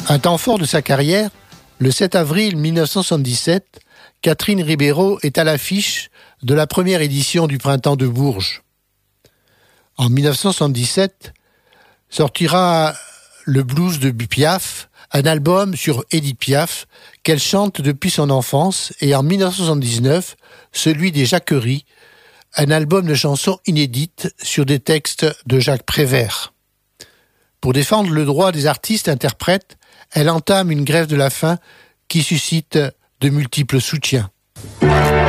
Un temps fort de sa carrière, le 7 avril 1977, Catherine Ribeiro est à l'affiche de la première édition du Printemps de Bourges. En 1977, sortira le blues de Piaf, un album sur Édith Piaf qu'elle chante depuis son enfance, et en 1979, celui des Jacqueries, un album de chansons inédites sur des textes de Jacques Prévert. Pour défendre le droit des artistes-interprètes, elle entame une grève de la faim qui suscite de multiples soutiens.